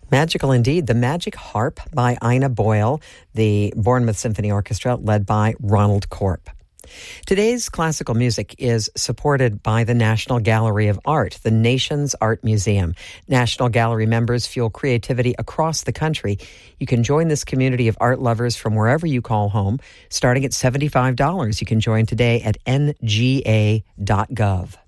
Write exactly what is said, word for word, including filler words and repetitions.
Magical indeed. The Magic Harp by Ina Boyle, the Bournemouth Symphony Orchestra led by Ronald Corp. Today's classical music is supported by the National Gallery of Art, the nation's art museum. National Gallery members fuel creativity across the country. You can join this community of art lovers from wherever you call home. Starting at seventy-five dollars, you can join today at N G A dot gov.